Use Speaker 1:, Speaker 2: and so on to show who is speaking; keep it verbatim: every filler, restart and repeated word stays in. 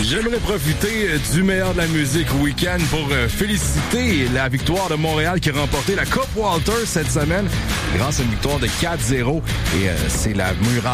Speaker 1: J'aimerais profiter du meilleur de la musique week-end pour féliciter la victoire de Montréal qui a remporté la Coupe Walter cette semaine grâce à une victoire de quatre zéro. Et euh, c'est la muraille